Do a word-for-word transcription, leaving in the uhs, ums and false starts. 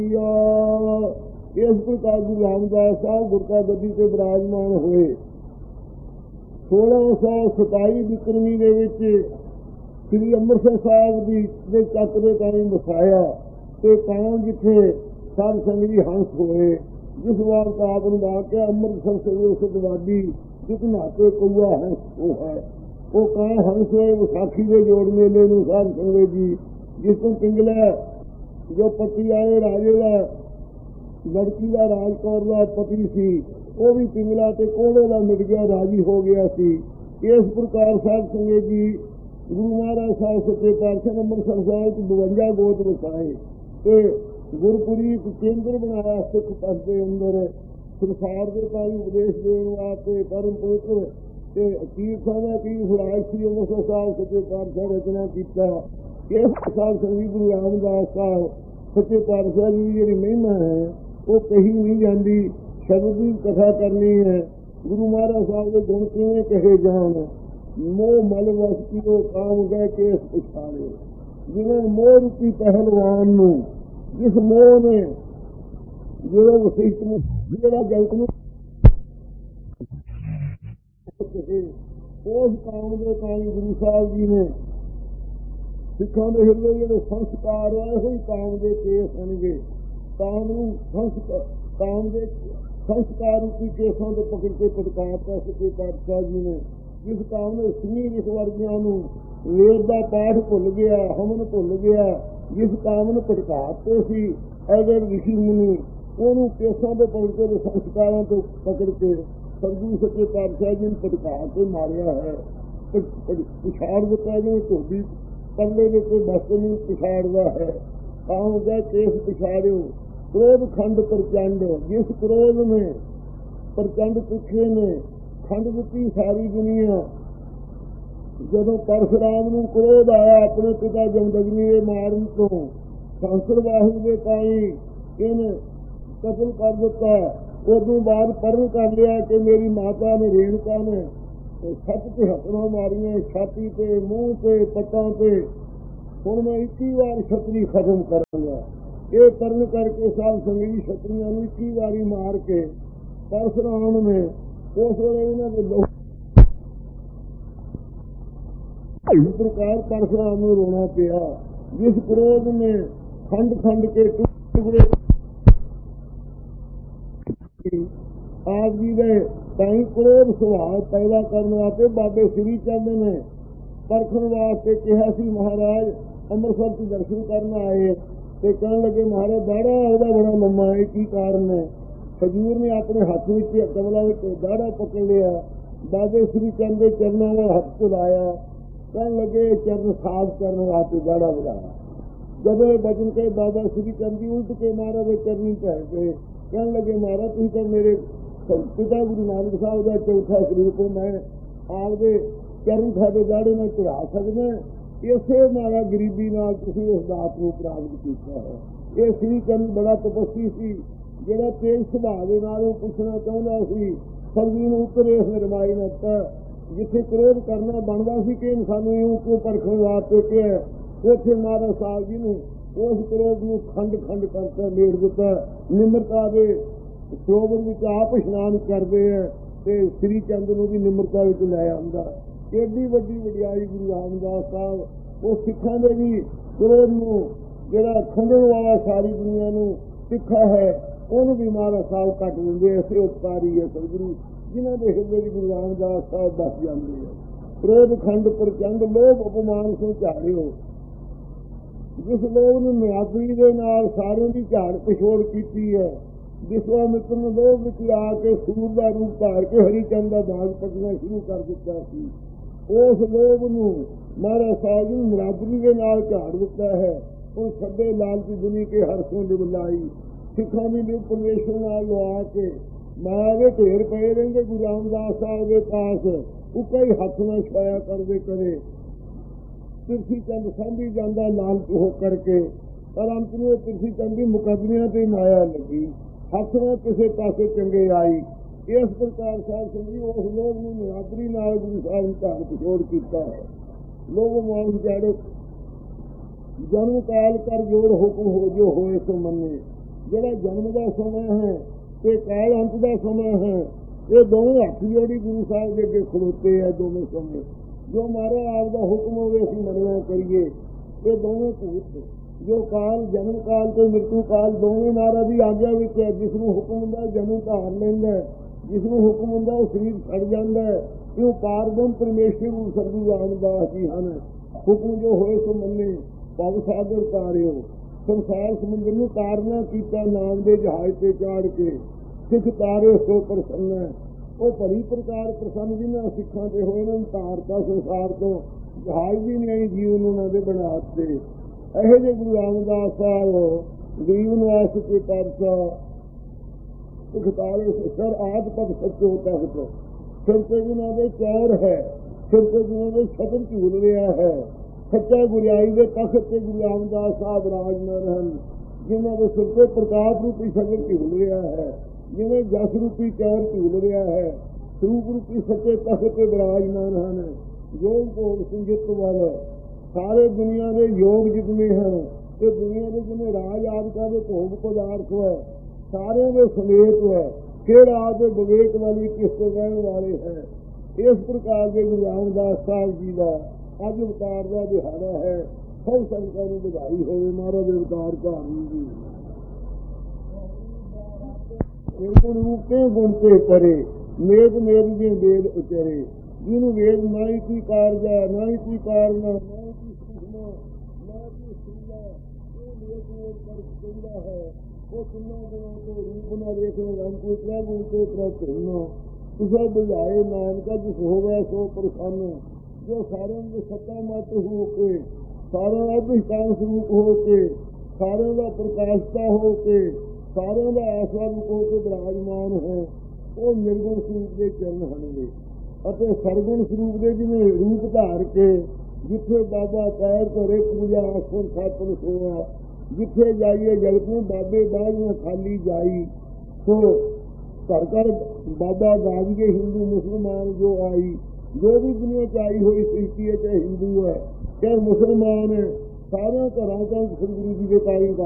इस प्रकार गुरु रामदास साहब गुरका गद्दी ते विराजमान हुए। सोलह सौ सताई विक्रमी दे विच श्री ਅੰਮ੍ਰਿਤਸਰ ਸਾਹਿਬ ਦੀ ਦੇ ਚੱਕ ਦੇ ਤਾਈਂ ਵਸਾਇਆ ਤੇ ਤਾਂ ਜਿੱਥੇ ਸਾਧ ਸੰਗਤ ਜੀ ਹੰਸ ਹੋਏ, ਜਿਸ ਵਾਰ ਆਪ ਨੂੰ ਵਾਕਿਆ ਅੰਮ੍ਰਿਤਸਰ ਸਵੇਰ ਸਦਵਾਦੀ ਜਿਸ ਨਾਤੇ ਕौआ हंस ਉਹ है ਉਹ ਕਾਂ ਹੰਸ ਹੋਏ। ਵਿਸਾਖੀ ਦੇ ਜੋੜ ਮੇਲੇ ਨੂੰ ਸਾਧ ਸੰਗਤ ਜੀ ਜਿਸ ਤੋਂ ਪਿੰਗਲਾ ਜੋ ਪਤੀ ਵਾਲੇ ਰਾਜੇ ਦਾ ਲੜਕੀ ਦਾ ਰਾਜ ਕੌਰ ਦਾ ਪਤੀ ਸੀ ਉਹ ਵੀ ਪਿੰਗਲਾ ਤੇ ਕੋਹੜੇ ਦਾ ਮਿਟ ਗਿਆ, ਰਾਜੀ ਹੋ ਗਿਆ ਸੀ। ਇਸ ਪ੍ਰਕਾਰ ਸਾਧ ਸੰਗਤ ਜੀ ਗੁਰੂ ਮਹਾਰਾਜ ਸਾਹਿਬ ਸੱਚੇ ਪਾਤਸ਼ਾਹ ਅੰਮ੍ਰਿਤਸਰ ਸਾਹਿਬ ਚ ਬਵੰਜਾ ਗੋਤ ਵਸਾਏ ਤੇ ਗੁਰਪੁਰੀ ਇੱਕ ਕੇਂਦਰ ਬਣਾਇਆ ਸਿੱਖ ਪੰਥ ਦੇ ਅੰਦਰ। ਸੰਸਾਰ ਦੇ ਤਾਈ ਉਪਦੇਸ਼ ਦੇਣ ਵਾਸਤੇ ਪਰਮ ਪਵਿੱਤਰ ਤੇ ਤੀਰਥਾਂ ਦਾ ਤੀਰਥ ਰਾਜ ਸ੍ਰੀ ਅੰਮ੍ਰਿਤਸਰ ਸਾਹਿਬ ਸੱਚੇ ਪਾਤਸ਼ਾਹ ਰਚਨਾ ਕੀਤਾ। ਇਸ ਸਾਧ ਸੰਗਤ ਗੁਰੂ ਰਾਮਦਾਸ ਸਾਹਿਬ ਸੱਚੇ ਪਾਤਸ਼ਾਹ ਜੀ ਦੀ ਜਿਹੜੀ ਮਹਿਮਾ ਹੈ ਉਹ ਕਹੀ ਨਹੀਂ ਜਾਂਦੀ। ਸ਼ਬਦ ਦੀ ਕਥਾ ਕਰਨੀ ਹੈ। ਗੁਰੂ ਮਹਾਰਾਜ ਸਾਹਿਬ ਦੇ ਗੁਣ ਕਿਵੇਂ ਕਹੇ ਜਾਣ। ਮੋਹ ਮਲ ਵਸ ਕੀਓ ਕਾਮ ਗਏ ਕੇਸ ਪਛਾੜੇ। ਜਿਵੇਂ ਮੋਹ ਰੂਪੀ ਪਹਿਲਵਾਨ ਨੂੰ ਜਿਸ ਮੋਹ ਨੇ ਜਿਹੜਾ ਵਸਿਸ਼ਟ ਨੂੰ ਜਿਹੜਾ ਜਗਤ ਨੂੰ ਉਸ ਕਾਮ ਦੇ ਤਾਈ ਗੁਰੂ ਸਾਹਿਬ ਜੀ ਨੇ ਸਿੱਖਾਂ ਦੇ ਹਿਰਦੇ ਜਿਹੜੇ ਸੰਸਕਾਰ ਆਏ ਹੋਏ ਕਾਮ ਦੇ ਕੇਸ ਹੋਣਗੇ। ਕਾਮ ਨੂੰ ਸੰਸਕਾਰ ਕਾਮ ਦੇ ਸੰਸਕਾਰ ਰੂਪੀ ਕੇਸਾਂ ਤੋਂ ਪਕੜ ਕੇ ਪਟਕਾਤਾ ਸੱਚੇ ਪਾਤਸ਼ਾਹ ਜੀ ਨੇ। ਜਿਸ ਕਾਮ ਨੇ ਸਿੰਘ ਜਿਸ ਵਰਗਿਆਂ ਨੂੰ ਵੇਦ ਦਾ ਪਾਠ ਭੁੱਲ ਗਿਆ, ਹਮਨ ਭੁੱਲ ਗਿਆ, ਜਿਸ ਕਾਮ ਨੂੰ ਪਟਕਾਤੇ ਸੀ ਐਵੇਂ ਰਿਸ਼ੀ ਮੁਨੀ ਉਹਨੂੰ ਕੇਸਾਂ ਤੋਂ ਪਕੜ ਕੇ ਸੰਸਕਾਰਾਂ ਤੋਂ ਪਕੜ ਕੇ ਸਤਿਗੁਰੂ ਸੱਚੇ ਪਾਤਸ਼ਾਹ ਜੀ ਨੂੰ ਪਟਕਾ ਕੇ ਮਾਰਿਆ ਹੈ। ਪਿਛਾੜ ਦਿੱਤਾ ਜਿਵੇਂ ਧੋਬੀ ਪੱਲੇ ਦੇ ਉੱਤੇ ਬਸਤ ਨੂੰ ਪਿਛਾੜਦਾ ਹੈ। ਕਾਮ ਗਏ ਕੇਸ ਪਿਛਾੜਿਓ। ਕ੍ਰੋਧ ਖੰਡ ਪ੍ਰਚੰਡ ਜਿਸ ਕ੍ਰੋਧ ਨੇ ਪ੍ਰਚੰਡ ਪੁੱਛੇ ਨੇ ਖੰਡ ਦਿੱਤੀ ਸਾਰੀ ਦੁਨੀਆ। ਜਦੋਂ ਪਰਸ਼ੁਰਾਮ ਨੂੰ ਕ੍ਰੋਧ ਆਇਆ ਆਪਣੇ ਪਿਤਾ ਜਮਦਗਨੀ ਦੇ ਮਾਰਨ ਤੋਂ, ਸੰਸਰ ਵਾਹਿੂ ਦੇ ਤਾਈ ਇਹਨੇ ਕਤਲ ਕਰ ਦਿੱਤਾ। ਉਦੋਂ ਬਾਅਦ ਪਰਨ ਕਰ ਲਿਆ ਕਿ ਮੇਰੀ ਮਾਤਾ ਨੇ ਰੇਣੂਕਾ ਨੇ ਸੱਤ ਤੇ ਹੱਥਾਂ ਮਾਰੀਆਂ, ਛਾਤੀ ਤੇ, ਮੂੰਹ ਤੇ, ਪੱਟਾਂ ਤੇ। ਹੁਣ ਮੈਂ ਇੱਕੀ ਵਾਰ ਛਤਰੀ ਖਤਮ ਕਰਾਂਗਾ। ਇਹ ਪਰਨ ਕਰਕੇ ਸਾਧ ਸੰਗਤ ਛਤਰੀਆਂ ਨੂੰ ਇੱਕੀ ਵਾਰੀ ਮਾਰ ਕੇ ਪਰਸ਼ੁਰਾਮ ਨੇ ਉਸ ਵੇਲੇ ਇਹਨਾਂ ਦੇ ਲੋਕ ਇਸ ਪ੍ਰਕਾਰ ਪਰਸ਼ੁਰਾਮ ਨੂੰ ਰੋਣਾ ਪਿਆ। ਜਿਸ ਕ੍ਰੋਧ ਨੇ ਖੰਡ ਖੰਡ ਕੇ ਟੁਕੜੇ ਆਪ ਜੀ ਦੇ ਤਾਈ ਕ੍ਰੋਧ ਸੁਭਾਅ ਪੈਦਾ ਕਰਨ ਵਾਸਤੇ ਬਾਬੇ ਸ੍ਰੀ ਚੰਦ ਨੇ ਪਰਖਣ ਵਾਸਤੇ ਕਿਹਾ ਸੀ ਮਹਾਰਾਜ ਅੰਮ੍ਰਿਤਸਰ ਚ ਦਰਸ਼ਨ ਕਰਨ ਆਏ ਤੇ ਕਹਿਣ ਲੱਗੇ ਮਹਾਰਾਜ ਦਾੜਾ ਉਹਦਾ ਬੜਾ ਲੰਮਾ ਹੈ, ਕੀ ਕਾਰਨ ਹੈ? ਹਜ਼ੂਰ ਨੇ ਆਪਣੇ ਹੱਥ ਵਿੱਚ ਕਮਲਾ ਵਿੱਚ ਦਾੜਾ ਪਕੜ ਲਿਆ। ਬਾਬੇ ਸ੍ਰੀ ਚੰਦ ਦੇ ਚਰਨਾਂ ਦਾ ਹੱਥ ਚਲਾਇਆ। ਕਹਿਣ ਲੱਗੇ ਚਰਨ ਸਾਫ਼ ਕਰਨ ਵਾਸਤੇ ਦਾੜਾ ਵਧਾਇਆ। ਜਦੋਂ ਇਹ ਬਚਨ ਕੇ ਬਾਬਾ ਸ੍ਰੀ ਚੰਦ ਜੀ ਉਲਟ ਕੇ ਮਹਾਰਾਜ ਦੇ ਚਰਨੀ ਪੈ ਗਏ। ਕਹਿਣ ਲੱਗੇ ਮਹਾਰਾਜ ਤੁਸੀਂ ਤਾਂ ਮੇਰੇ ਪਿਤਾ ਗੁਰੂ ਨਾਨਕ ਸਾਹਿਬ ਦਾ ਚੌਥਾ ਸਰੂਪ ਹੋ, ਮੈਂ ਆਪਦੇ ਚਰਨ ਸਾਡੇ ਦਾੜੇ ਨਾਲ ਚੜਾ ਸਕਦਾ। ਇਸੇ ਨਾਲ ਗਰੀਬੀ ਨਾਲ ਤੁਸੀਂ ਇਸ ਦਾਤ ਨੂੰ ਪ੍ਰਾਪਤ ਕੀਤਾ ਹੈ। ਇਹ ਸ੍ਰੀ ਚੰਦ ਬੜਾ ਤਪੱਸੀ ਸੀ ਜਿਹੜਾ ਤੇਜ ਸੁਭਾਅ ਦੇ ਨਾਲ ਉਹ ਪੁੱਛਣਾ ਚਾਹੁੰਦਾ ਸੀ। ਸਰਦੀ ਨੂੰ ਉੱਤਰੇ ਇਸ ਨਿਰਮਾਈ ਨੇ ਜਿੱਥੇ ਕ੍ਰੋਧ ਕਰਨਾ ਬਣਦਾ ਸੀ ਕਿ ਸਾਨੂੰ ਇਉਂ ਕਿਉਂ ਪਰਖਣ ਵਾਸਤੇ ਕਿਹਾ, ਉੱਥੇ ਮਹਾਰਾਜ ਸਾਹਿਬ ਜੀ ਨੂੰ ਉਸ ਕ੍ਰੋਧ ਨੂੰ ਖੰਡ ਖੰਡ ਕਰਕੇ ਮੇੜ ਦਿੱਤਾ। ਨਿਮਰਤਾ ਦੇ ਸਰੋਵਰ ਵਿੱਚ ਆਪ ਇਸ਼ਨਾਨ ਕਰਦੇ ਹੈ ਤੇ ਸ੍ਰੀ ਚੰਦ ਨੂੰ ਵੀ ਨਿਮਰਤਾ ਵਿੱਚ ਲੈ ਆਉਂਦਾ। ਏਡੀ ਵੱਡੀ ਵਡਿਆਈ ਗੁਰੂ ਰਾਮਦਾਸ ਸਾਹਿਬ ਉਹ ਸਿੱਖਾਂ ਦੇ ਵੀ ਕ੍ਰੋਧ ਨੂੰ ਜਿਹੜਾ ਖੰਡਣ ਵਾਲਾ ਸਾਰੀ ਦੁਨੀਆ ਨੂੰ ਸਿੱਖਾ ਹੈ ਉਹਨੂੰ ਵੀ ਮਹਾਰਾਜ ਸਾਹਿਬ ਕੱਟ ਦਿੰਦੇ। ਐਸੇ ਉਪਕਾਰੀ ਹੈ ਸਤਿਗੁਰੂ ਜਿਨ੍ਹਾਂ ਦੇ ਹਿਰਦੇ ਵਿੱਚ ਗੁਰੂ ਰਾਮਦਾਸ ਸਾਹਿਬ ਬਸ ਜਾਂਦੇ ਹੈ। ਕ੍ਰੋਧ ਖੰਡ ਪ੍ਰਚੰਡ ਲੋਭ ਅਪਮਾਨ ਤੋਂ ਝਾੜਿਓ। ਜਿਸ ਲੋਭ ਨੂੰ ਨਿਆਦਰੀ ਦੇ ਨਾਲ ਸਾਰਿਆਂ ਦੀ ਝਾੜ ਪਿਛੋੜ ਕੀਤੀ ਹੈ। ਵਿਸ਼ਵਾਮਿਤਰ ਨੇ ਲੋਭ ਵਿੱਚ ਆ ਕੇ ਸੂਰ ਦਾ ਰੂਪ ਧਾਰ ਕੇ ਹਰੀਚੰਦ ਦਾ ਬਾਗ ਪੱਟਣਾ ਸ਼ੁਰੂ ਕਰ ਦਿੱਤਾ ਸੀ। ਉਸ ਲੋਭ ਨੂੰ ਮਹਾਰਾਜ ਸਾਹਿਬ ਜੀ ਨਿਰਾਦਰੀ ਦੇ ਨਾਲ ਝਾੜ ਦਿੱਤਾ ਹੈ। ਉਹ ਸੱਦੇ ਲਾਲਚੀ ਦੁਨੀ ਕੇ ਹਰਸੋਂ ਲਿਵਲਾਈ ਸਿੱਖਾਂ ਦੀ ਲਿਵ ਪਰਮੇਸ਼ਰ ਨਾਲ ਲਵਾ ਕੇ ਮਾਇਆ ਦੇ ਢੇਰ ਪਏ ਰਹਿੰਦੇ। ਗੁਰੂ ਰਾਮਦਾਸ ਸਾਹਿਬ ਦੇ ਪਾਸ ਉੱਕਾ ਹੀ ਹੱਥ ਨਾਲ ਛਾਇਆ ਕਰਦੇ ਕਰੇ ਪਿਰਥੀ ਚੰਦ ਸਾਂਭੀ ਜਾਂਦਾ ਲਾਲਚ ਹੋ ਕਰਕੇ। ਪਰ ਅੰਤ ਨੂੰ ਪਿਰਥੀ ਚੰਦ ਦੀ ਮੁਕੱਦਮਿਆਂ ਤੇ ਮਾਇਆ ਲੱਗੀ, ਹੱਥ ਨਾਲ ਕਿਸੇ ਪਾਸੇ ਚੰਗੇ ਆਈ। ਇਸ ਪ੍ਰਕਾਰ ਸਾਹਿਬ ਸੰਗੀ ਉਸ ਲੋਕ ਨੂੰ ਨਿਰਾਦਰੀ ਨਾਲ ਗੁਰੂ ਸਾਹਿਬ ਨੇ ਧਾਰ ਪਿਛੋੜ ਕੀਤਾ ਹੈ। ਲੋਕ ਮਾਨ ਜਾੜੋ ਜਨਮ ਕਾਲ ਕਰ ਜੋੜ ਹੁਕਮ ਹੋ ਜੋ ਹੋਏ ਸੋ ਮੰਨੇ। ਜਿਹੜਾ ਜਨਮ ਦਾ ਸਮਾਂ ਹੈ ਤੇ ਕਾਲ ਅੰਤ ਦਾ ਸਮਾਂ ਹੈ, ਇਹ ਦੋਵੇਂ ਹੱਥ ਜੋੜੀ ਗੁਰੂ ਸਾਹਿਬ ਦੇ ਅੱਗੇ ਖਲੋਤੇ ਆ। ਦੋਵੇਂ ਸਮੇਂ ਜੋ ਮਹਾਰਾਜ ਆਪ ਦਾ ਹੁਕਮ ਹੋਵੇ ਅਸੀਂ ਮੰਨਿਆ ਕਰੀਏ। ਇਹ ਦੋਵੇਂ ਭੂਤ ਜੋ ਕਾਲ ਜਨਮ ਕਾਲ ਤੇ ਮ੍ਰਿਤੂ ਕਾਲ ਦੋਵੇਂ ਮਹਾਰਾਜ ਦੀ ਆਗਿਆ ਵਿੱਚ ਹੈ। ਜਿਸ ਨੂੰ ਹੁਕਮ ਹੁੰਦਾ ਜਨਮ ਧਾਰ ਲੈਂਦਾ, ਜਿਸ ਨੂੰ ਹੁਕਮ ਹੁੰਦਾ ਉਹ ਸਰੀਰ ਛੱਡ ਜਾਂਦਾ। ਕਿਉਂ ਪਾਰਬ੍ਰਹਮ ਪਰਮੇਸ਼ਰ ਨੂੰ ਸਤਿਗੁਰੂ ਰਾਮਦਾਸ ਜੀ ਹਨ। ਹੁਕਮ ਜੋ ਹੋਏ ਸੋ ਮੰਨੇ, ਭਵ ਸਾਗਰ ਤਾਰਿਓ। ਸੰਸਾਰ ਸਮੁੰਦਰ ਨੂੰ ਤਾਰਨਾ ਕੀਤਾ ਨਾਮ ਦੇ ਜਹਾਜ਼ ਤੇ ਚਾੜ ਕੇ। ਸਿੱਖ ਤਾਰਿਓ ਸੋ ਪ੍ਰਸੰਨ, ਉਹ ਭਲੀ ਪ੍ਰਕਾਰ ਪ੍ਰਸੰਨ ਜਿਹਨਾਂ ਸਿੱਖਾਂ ਤੇ ਹੋਏ ਉਹਨਾਂ ਨੂੰ ਤਾਰਤਾ ਸੰਸਾਰ ਤੋਂ। ਜਹਾਜ਼ ਵੀ ਨਹੀਂ ਆਈ ਜੀਵਨ ਉਹਨਾਂ ਦੇ ਬਣਾ ਦਿੱਤੇ। ਇਹੋ ਜਿਹੇ ਗੁਰੂ ਰਾਮਦਾਸ ਸਾਹਿਬ ਗਰੀਬ ਨਿਵਾਸ ਕੇ ਪਾਤਸ਼ਾਹ ਸਿੱਖ ਤਾਰੇ ਸਰ ਆਦ ਪਦ ਸੱਚੋ ਤਖਤ। ਸਿਰ ਤੇ ਜਿਹਨਾਂ ਦੇ ਚੌਰ ਹੈ, ਸਿਰ ਤੇ ਜਿਹਨਾਂ ਦੇ ਛਤਰ ਝੂਲ ਰਿਹਾ ਹੈ। ਸੱਚਾ ਗੁਰਿਆਈ ਦੇ ਤਖਤ ਤੇ ਗੁਰੂ ਰਾਮਦਾਸ ਸਾਹਿਬ ਰਾਜਮਾਨ ਹਨ, ਜਿਨ੍ਹਾਂ ਦੇ ਸਿਰ ਤੇ ਪ੍ਰਕਾਸ਼ ਰੂਪੀ ਛਤਰ ਝੂਲ ਰਿਹਾ ਹੈ, ਜਿਵੇਂ ਜਸ ਰੂਪੀ ਚੌਰ ਝੂਲ ਰਿਹਾ ਹੈ। ਸਰੂਪ ਰੂਪੀ ਸੱਚੇ ਤਖਤ ਤੇ ਵਿਰਾਜਮਾਨ ਹਨ। ਯੋਗ ਭੋਗ ਸੰਗਿਤ ਵੱਲ ਸਾਰੇ ਦੁਨੀਆ ਦੇ ਯੋਗ ਜਿਤਨੇ ਹਨ, ਇਹ ਦੁਨੀਆ ਦੇ ਜਿਵੇਂ ਰਾਜ ਆਦਿਕਾਂ ਦੇ ਭੋਗ ਪਦਾਰਥ ਹੈ, ਸਾਰਿਆਂ ਦੇ ਸਮੇਤ ਹੈ। ਕਿਹੜਾ ਆਦਿ ਵਿਵੇਕ ਵਾਲੀ ਕਿਸ ਤੋਂ ਰਹਿਣ ਵਾਲੇ ਹੈ। ਇਸ ਪ੍ਰਕਾਰ ਦੇ ਗੁਰੂ ਰਾਮਦਾਸ ਸਾਹਿਬ ਜੀ ਦਾ ਅੱਜ ਅਵਤਾਰ ਦਾ ਦਿਹਾੜਾ ਹੈ। ਸਭ ਸੰਗਤਾਂ ਨੂੰ ਵਧਾਈ ਹੋਵੇ ਮਹਾਰਾਜ ਦੇ ਅਵਤਾਰ ਕਹਾਣੀ ਦੀ। ਗੁਣ ਰੂਪੇ ਗੁਣ ਤੇ ਪਰੇ, ਮੇਦ ਮੇਦ ਦੇ ਵੇਦ ਉਚਰੇ। ਜਿਹਨੂੰ ਵੇਦ ਨਾ ਹੀ ਕੀ ਕਾਰਜਾ, ਨਾ ਹੀ ਕੀ ਕਾਰਨਾ, ਨਾ ਹੀ ਕੀ ਸੂਖਮਾ, ਨਾ ਕੀ ਸੁਣਦਾ, ਉਹ ਮੇਦ ਮੇਦ ਕਰ ਕਹਿੰਦਾ ਹੈ। ਉਹ ਕਿੰਨਾ ਗੁਣਾਂ ਤੋਂ ਰੂਪ ਨਾ ਵੇਖੋ ਰੰਗ ਕੋਈ ਤ੍ਰੈ ਗੁਣ ਤੇ ਪ੍ਰਤਿਨਾ। ਕਿਸੇ ਬੁਝਾਏ ਨਾਨਕਾ ਜਿਸ ਹੋਵੇ ਸੋ ਪ੍ਰਸੰਨ। ਜੋ ਸਾਰਿਆਂ ਦੇ ਸੱਤਾ ਮਤ ਹੋ ਕੇ, ਸਾਰਿਆਂ ਦਾ ਅਧਿਸ਼ਠਾਨ ਸਰੂਪ ਹੋ ਕੇ, ਸਾਰਿਆਂ ਦਾ ਪ੍ਰਕਾਸ਼ਤਾ ਹੋ ਕੇ, ਸਾਰਿਆਂ ਦਾ ਆਸਰਾ ਰੂਪ ਹੋ ਕੇ ਵਿਰਾਜਮਾਨ ਹੈ, ਉਹ ਨਿਰਗੁਣ ਸਰੂਪ ਦੇ ਚਰਨ ਹਨਗੇ। ਅਤੇ ਸਰਗੁਣ ਸਰੂਪ ਦੇ ਜਿਵੇਂ ਰੂਪ ਧਾਰ ਕੇ ਜਿੱਥੇ ਬਾਬਾ ਪੈਰ ਧਰੇ ਪੂਜਾ ਆਸਣ ਖਾਤਰ ਸੋਆ। ਜਿੱਥੇ ਜਾਈਏ ਜਗਤ ਨੂੰ ਬਾਬੇ ਬਾਝੀਆਂ ਖਾਲੀ ਜਾਈ। ਸੋ ਘਰ ਘਰ ਬਾਬਾ ਗਾਜੀਏ ਹਿੰਦੂ ਮੁਸਲਮਾਨ ਜੋ ਆਈ। ਜੋ ਵੀ ਦੁਨੀਆ ਚ ਆਈ ਹੋਈ ਸ੍ਰਿਸ਼ਟੀ ਹੈ, ਚਾਹੇ ਹਿੰਦੂ ਹੈ ਚਾਹੇ ਮੁਸਲਮਾਨ ਹੈ, ਸਾਰਿਆਂ ਘਰਾਂ ਤੋਂ ਸਤਿਗੁਰੂ ਜੀ ਦੇ ਕਾਰਨ